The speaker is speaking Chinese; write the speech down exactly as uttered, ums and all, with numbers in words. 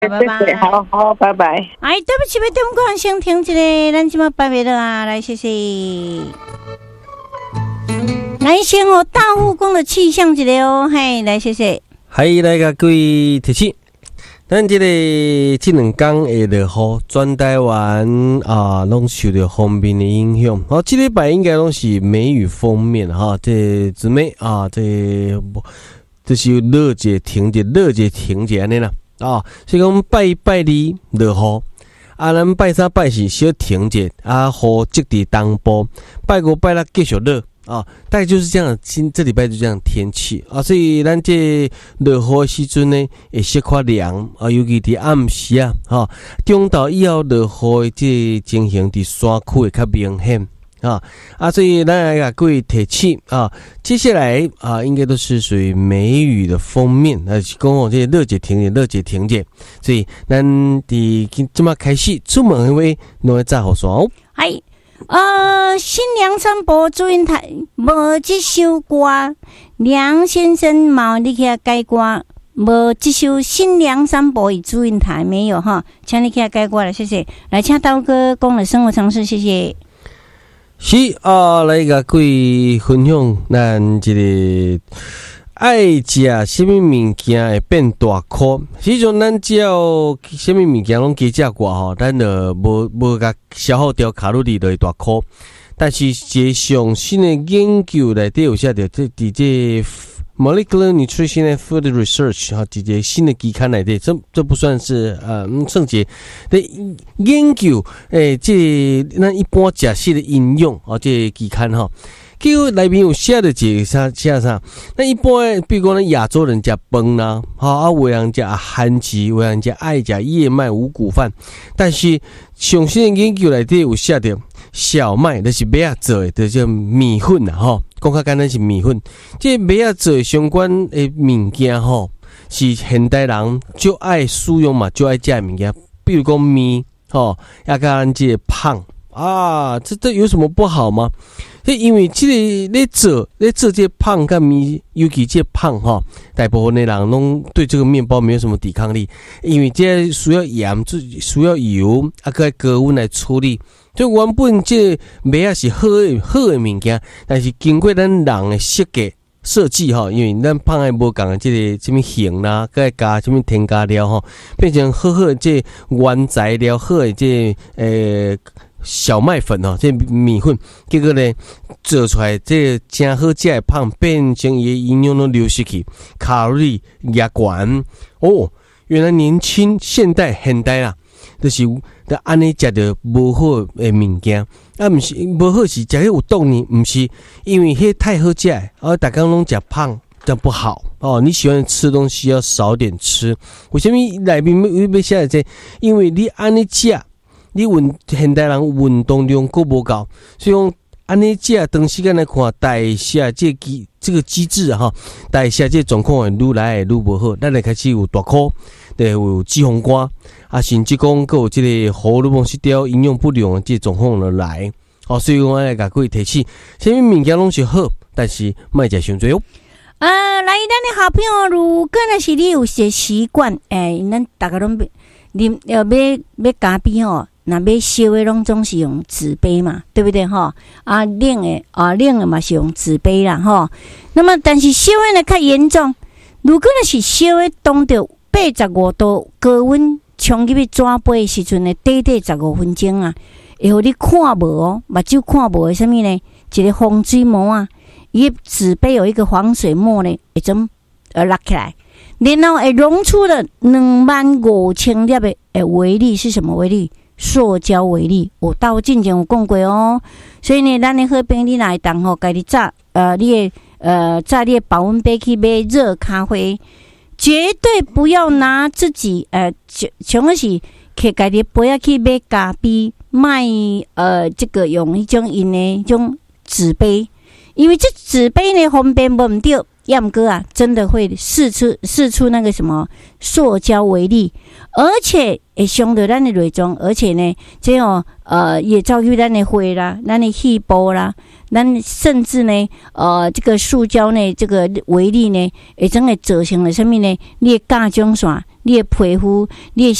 拜拜。 好好，拜拜。 哎，对不起，要中广先听一个，咱即马拜拜了啊，来谢谢。来先哦，大护宫的气象一个哦，嘿，来谢谢。 嗨，来个各位提醒，咱这个这两天的落雨，全台湾啊，拢受到风面的影响。好，这礼拜应该拢是梅雨封面哈，这姊妹啊，这这是热节停节，热节停节安尼啦啊，所以讲拜拜二落雨。啊，咱拜三拜四小停节，啊，雨积伫东部，拜五拜六继续热。啊，大概就是这样，今这礼拜就这样天气啊，所以咱这落雨的时阵呢，会小可凉啊，尤其伫暗时啊，哈，中昼以后落雨的这情形伫山区会较明显啊啊，所以咱来甲各位提醒啊，接下来啊，应该都是属于梅雨的封面，啊，是讲哦，这热节停节，热节停节，所以咱伫即马开始出门的话，拢要早好伞哦。 嗨。呃，新梁山伯祝英台无这首歌，梁先生冇你去改歌，无这首新梁山伯与祝英台没有哈，请你去改歌了，谢谢。来，请刀哥讲了生活常识，谢谢。 是啊，来甲各位分享咱这个爱食什么物件会变大颗。实际上，咱只要什么物件拢加食过吼，咱就无无甲消耗掉卡路里就会大颗。但是，这上新的研究内底有写着，这伫这 molecular nutrition and food research 哈，伫这新的期刊内底，这这不算是呃圣洁的研究。诶、欸，这咱一般食食的应用啊，这期刊哈。结果内面有写的一啥写啥，那一般比如讲咱亚洲人食饭啦，哈啊，有人食番薯，有人食爱食燕麦五谷饭，但是上新的研究内底有写着小麦，就是麦仔做的，就是米粉啦，吼，讲较简单是米粉。这麦仔做的相关的物件吼，是现代人就爱使用嘛，就爱食的物件，比如讲面，吼，也甲咱这胖啊，这这有什么不好吗？因为这个咧做咧做这胖跟米，尤其这胖哈，大部分的人拢对这个面包没有什么抵抗力，因为这需要盐，需要油，啊，搁高温来处理。所以原本这麦啊是好的好的物件，但是经过咱人的设计设计哈，因为咱胖的无共的这个什么型啦，搁加什么添加料哈，变成好好的这原材料，好的这呃。小麦粉哦，这米粉，结果呢做出来这真好食的胖，变成伊的营养都流失去，卡路里也高哦。原来年轻现代现代啦，就是得安尼食着无好的物件，啊，毋是无好是食迄有动力，毋是因为迄太好食，啊，大家拢食胖。这样不好哦！你喜欢吃东西要少点吃。为什么内面要写这？因为你安尼食。你运现代人运动量够不高，所以讲安尼食长时间来看代谢这机这个机制哈，代谢这状况会愈来越愈无好，咱来开始有大哭，对，有脂肪肝啊，甚至讲还有这个荷尔蒙失调、营养不良的这状况就来。哦，所以我来甲各位提醒，什么物件拢是好，但是莫食伤多哦。 呃，来，咱的好朋友，如果若是你有些习惯，诶、欸，咱大家拢啉要买买咖啡吼。那买烧的拢总是用纸杯嘛，对不对哈？啊，冷的啊，冷的嘛是用纸杯啦哈。那么，但是烧的呢较严重，如果那是烧的当着八十五度高温冲入去转杯的时阵呢，短短十五分钟啊，会互你看无哦，目睭看无的什么呢？一个防水膜啊，伊纸杯有一个防水膜呢，会怎呃拉起来，然后会溶出了两万五千粒的诶微粒是什么微粒？塑胶微粒，我到之前有讲过哦，所以呢，咱的好朋友你来当吼，家己炸呃，你的呃炸你的保温杯去买热咖啡，绝对不要拿自己呃，像个是去家己杯啊去买咖啡，卖呃这个用一种因的种纸杯，因为这纸杯呢方便无唔对。要么哥啊，真的会释出释出那个什么塑胶微粒，而且会伤到咱的内脏，而且呢，这种呃也造就咱的血啦、咱的细胞啦，咱甚至呢，呃，这个塑胶呢，这个微粒呢，会真会造成了什么呢？你的甲状腺、 你的皮肤、你的